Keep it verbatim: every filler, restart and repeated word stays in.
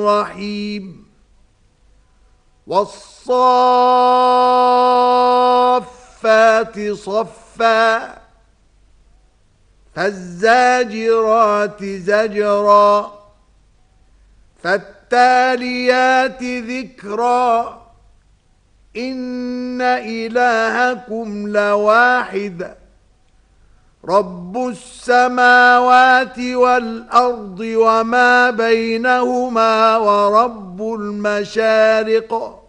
رحيم والصافات صفا فالزاجرات زجرا فالتاليات ذكرا إن إلهكم لواحد رب السماوات والأرض وما بينهما ورب المشارق